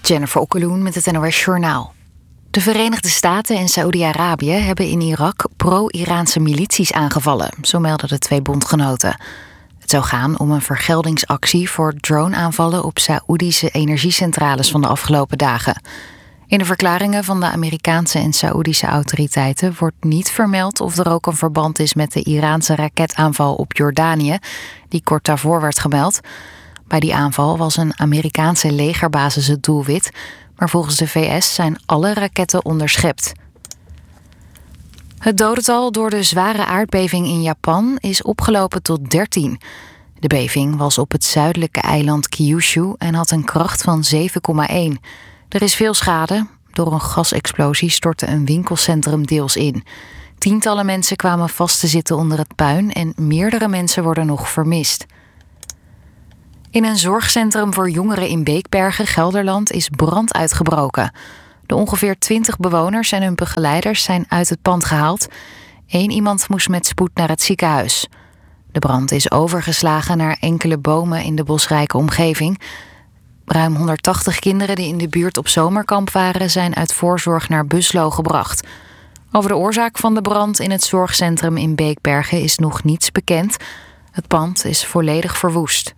Jennifer Okkeloen met het NOS Journaal. De Verenigde Staten en Saoedi-Arabië hebben in Irak pro-Iraanse milities aangevallen, zo melden de twee bondgenoten. Het zou gaan om een vergeldingsactie voor drone-aanvallen op Saoedische energiecentrales van de afgelopen dagen. In de verklaringen van de Amerikaanse en Saoedische autoriteiten wordt niet vermeld of er ook een verband is met de Iraanse raketaanval op Jordanië, die kort daarvoor werd gemeld. Bij die aanval was een Amerikaanse legerbasis het doelwit, maar volgens de VS zijn alle raketten onderschept. Het dodental door de zware aardbeving in Japan is opgelopen tot 13. De beving was op het zuidelijke eiland Kyushu en had een kracht van 7,1. Er is veel schade. Door een gasexplosie stortte een winkelcentrum deels in. Tientallen mensen kwamen vast te zitten onder het puin en meerdere mensen worden nog vermist. In een zorgcentrum voor jongeren in Beekbergen, Gelderland, is brand uitgebroken. De ongeveer 20 bewoners en hun begeleiders zijn uit het pand gehaald. 1 iemand moest met spoed naar het ziekenhuis. De brand is overgeslagen naar enkele bomen in de bosrijke omgeving. Ruim 180 kinderen die in de buurt op zomerkamp waren, zijn uit voorzorg naar Buslo gebracht. Over de oorzaak van de brand in het zorgcentrum in Beekbergen is nog niets bekend. Het pand is volledig verwoest.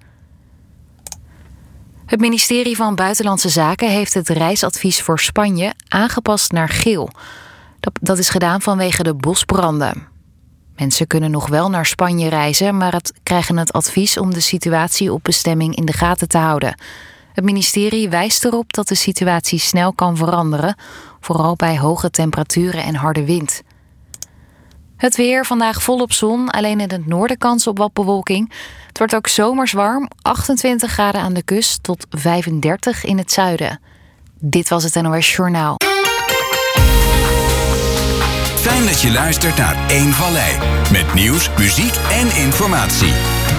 Het ministerie van Buitenlandse Zaken heeft het reisadvies voor Spanje aangepast naar geel. Dat is gedaan vanwege de bosbranden. Mensen kunnen nog wel naar Spanje reizen, maar krijgen het advies om de situatie op bestemming in de gaten te houden. Het ministerie wijst erop dat de situatie snel kan veranderen, vooral bij hoge temperaturen en harde wind. Het weer, vandaag volop zon, alleen in het noorden kans op wat bewolking. Het wordt ook zomers warm, 28 graden aan de kust tot 35 in het zuiden. Dit was het NOS Journaal. Fijn dat je luistert naar Eén Vallei. Met nieuws, muziek en informatie.